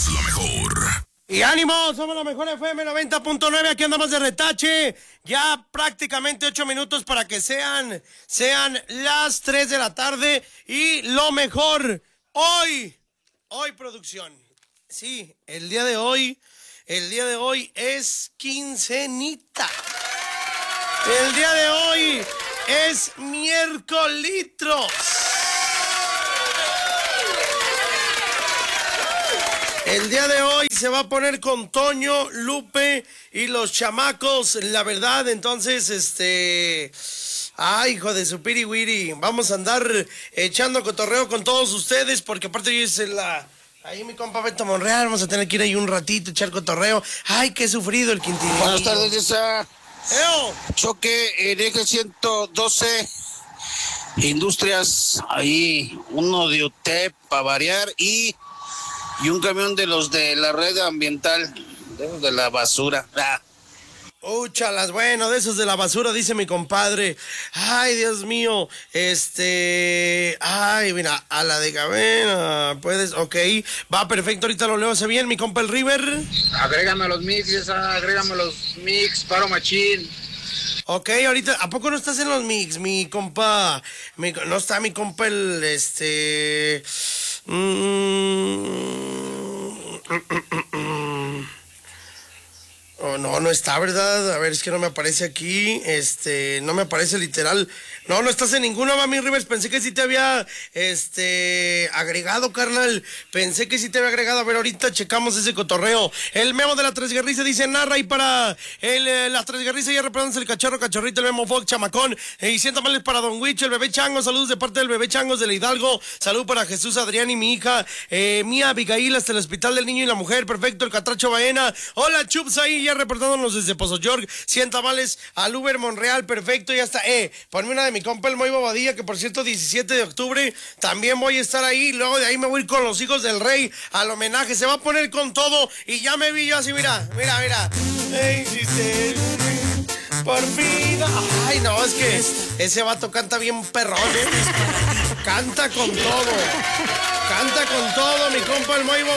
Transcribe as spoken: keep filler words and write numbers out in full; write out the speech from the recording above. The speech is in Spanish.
Somos la mejor. Y ánimo, somos la mejor F M noventa punto nueve, aquí andamos de retache, ya prácticamente ocho minutos para que sean, sean las tres de la tarde y lo mejor, hoy, hoy producción, sí, el día de hoy, el día de hoy es quincenita, el día de hoy es miércolitros. El día de hoy se va a poner con Toño, Lupe y los chamacos, la verdad, entonces, este... Ay, hijo de su piri wiri, vamos a andar echando cotorreo con todos ustedes, porque aparte yo hice la... Ahí mi compa Beto Monreal, vamos a tener que ir ahí un ratito, echar cotorreo. Ay, qué sufrido el Quintín. Buenas tardes, César. ¡Eo! Choque en eje ciento doce, Industrias, ahí uno de U T E P para variar y... Y un camión de los de la red ambiental, de los de la basura. Ah. Úchalas, bueno, de esos de la basura, dice mi compadre. Ay, Dios mío, este... Ay, mira, a la de Gavena, puedes, ok. Va, perfecto, ahorita lo leo, ¿hace bien, mi compa el River? Agrégame los mix, agrégame los mix, paro machín. Ok, ahorita, ¿a poco no estás en los mix, mi compa? Mi, no está mi compa el, este... Oh, no, no está, ¿verdad? A ver, es que no me aparece aquí. Este, no me aparece literal. No, no estás en ninguna, mami Rivers. Pensé que sí te había, este, agregado, carnal. Pensé que sí te había agregado. A ver, ahorita checamos ese cotorreo. El Memo de la Tres Guerrizas dice, narra y para el, eh, la Tres Guerrizas ya representas el cachorro, cachorrito, el Memo Fox, chamacón. Eh, y cien tamales para Don Huicho, el bebé Chango. Saludos de parte del bebé Changos de la Hidalgo. Salud para Jesús, Adrián y mi hija, eh, Mía Abigail, hasta el Hospital del Niño y la Mujer. Perfecto, el Catracho Baena. Hola, Chups, ahí ya reportándonos desde Pozo York. cien tamales al Uber Monreal. Perfecto, ya está. Eh, ponme una de mi compa el Moy Bobadilla, que por cierto diecisiete de octubre también voy a estar ahí. Luego de ahí me voy a ir con los hijos del rey al homenaje. Se va a poner con todo y ya me vi yo así, mira, mira, mira. Ey, sí, por fin. Ay, no, es que ese vato canta bien perrón, ¿eh? Canta con todo. Canta con todo, mi compa el Moy Bobadilla.